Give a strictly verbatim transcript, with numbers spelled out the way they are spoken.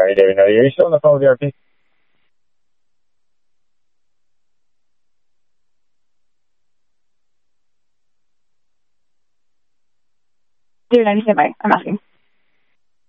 How are you doing? Are you still on the phone with the R P? Dude, I need to say bye. I'm asking.